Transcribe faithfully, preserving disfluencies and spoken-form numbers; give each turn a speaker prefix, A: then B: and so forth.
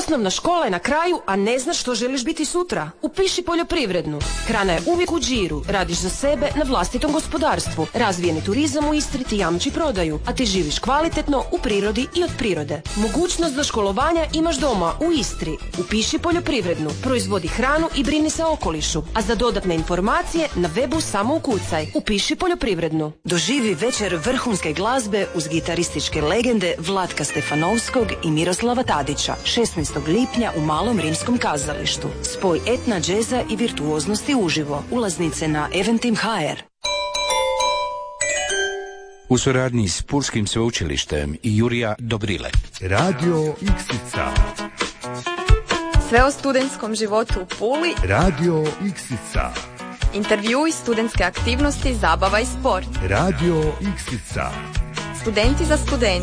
A: Osnovna škola je na kraju, a ne znaš što želiš biti sutra? Upiši poljoprivrednu. Hrana je uvijek u džiru. Radiš za sebe na vlastitom gospodarstvu. Razvijeni turizam u Istri ti jamči prodaju, a ti živiš kvalitetno u prirodi i od prirode. Mogućnost za školovanja imaš doma u Istri. Upiši poljoprivrednu. Proizvodi hranu i brini se o okolišu. A za dodatne informacije na webu samo ukucaj. Upiši poljoprivrednu.
B: Doživi večer vrhunske glazbe uz gitarističke legende Vlatka Stefanovskog i Miroslava Tadića. šesnaestog lipnja u Malom rimskom kazalištu. Spoj etna, džeza i virtuoznosti uživo. Ulaznice na Eventim ha er.
C: U suradnji s Pulskim sveučilištem i Jurija Dobrile.
D: Radio Iksica.
E: Sve o studentskom životu u Puli.
D: Radio Iksica.
E: Intervjui, studentske aktivnosti, zabava i sport.
D: Radio Iksica.
E: Studenti za studente.